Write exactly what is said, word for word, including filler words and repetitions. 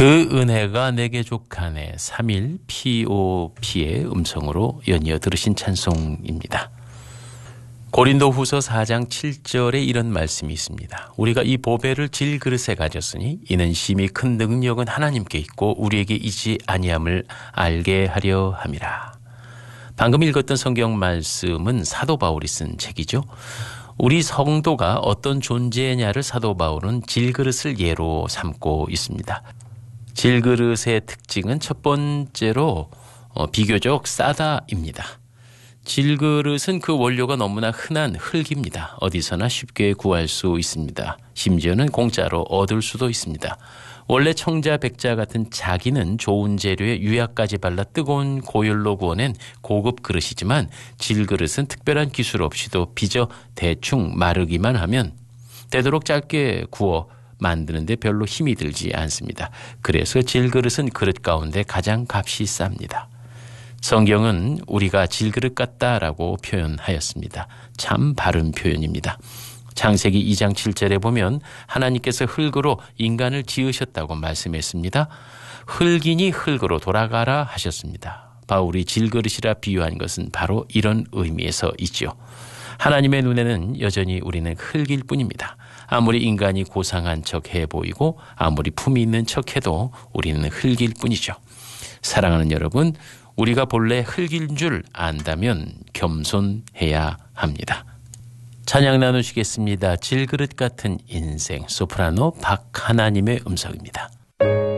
그 은혜가 내게 족하네. 삼일 피오피의 음성으로 연이어 들으신 찬송입니다. 고린도후서 사 장 칠 절에 이런 말씀이 있습니다. 우리가 이 보배를 질그릇에 가졌으니 이는 심히 큰 능력은 하나님께 있고 우리에게 있지 아니함을 알게 하려 함이라. 방금 읽었던 성경 말씀은 사도 바울이 쓴 책이죠. 우리 성도가 어떤 존재냐를 사도 바울은 질그릇을 예로 삼고 있습니다. 질그릇의 특징은 첫 번째로 어, 비교적 싸다입니다. 질그릇은 그 원료가 너무나 흔한 흙입니다. 어디서나 쉽게 구할 수 있습니다. 심지어는 공짜로 얻을 수도 있습니다. 원래 청자, 백자 같은 자기는 좋은 재료에 유약까지 발라 뜨거운 고열로 구워낸 고급 그릇이지만 질그릇은 특별한 기술 없이도 빚어 대충 마르기만 하면 되도록 짧게 구워 만드는데 별로 힘이 들지 않습니다. 그래서 질그릇은 그릇 가운데 가장 값이 쌉니다. 성경은 우리가 질그릇 같다라고 표현하였습니다. 참 바른 표현입니다. 창세기 이 장 칠 절에 보면 하나님께서 흙으로 인간을 지으셨다고 말씀했습니다. 흙이니 흙으로 돌아가라 하셨습니다. 바울이 질그릇이라 비유한 것은 바로 이런 의미에서 있죠. 하나님의 눈에는 여전히 우리는 흙일 뿐입니다. 아무리 인간이 고상한 척해 보이고 아무리 품이 있는 척해도 우리는 흙일 뿐이죠. 사랑하는 여러분, 우리가 본래 흙인 줄 안다면 겸손해야 합니다. 찬양 나누시겠습니다. 질그릇 같은 인생, 소프라노 박하나님의 음성입니다.